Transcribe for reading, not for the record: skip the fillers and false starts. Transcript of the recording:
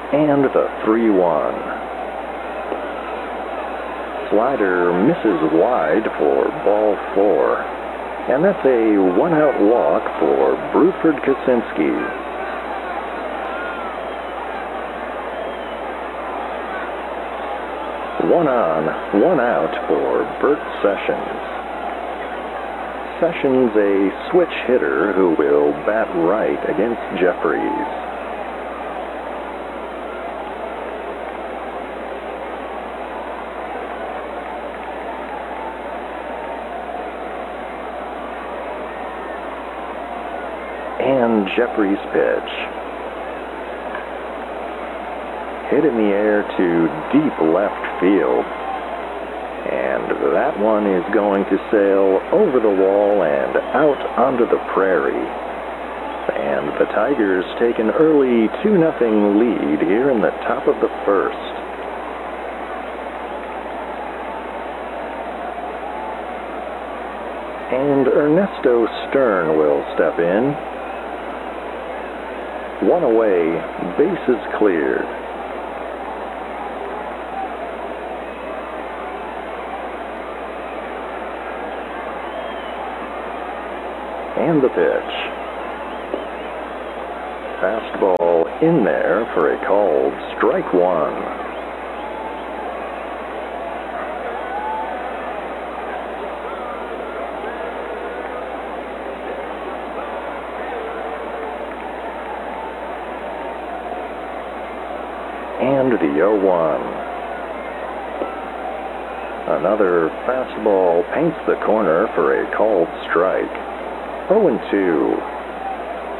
And the 3-1. Slider misses wide for ball 4. And that's a one-out walk for Bruford Kaczynski. One on, one out for Bert Sessions. Sessions, a switch hitter who will bat right against Jeffries. And Jeffries' pitch. Hit in the air to deep left field. And that one is going to sail over the wall and out onto the prairie. And the Tigers take an early 2-0 lead here in the top of the first. And Ernesto Stern will step in. One away, bases cleared. And the pitch. Fastball in there for a called strike 1. And the 0-1. Another fastball paints the corner for a called strike. 0-2.